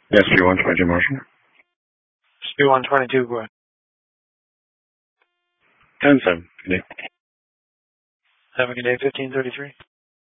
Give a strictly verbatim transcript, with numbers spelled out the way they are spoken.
Yes, three one twenty-two, Marshall. three one twenty-two, go ahead. ten seven, good day. Have a good day, fifteen thirty-three.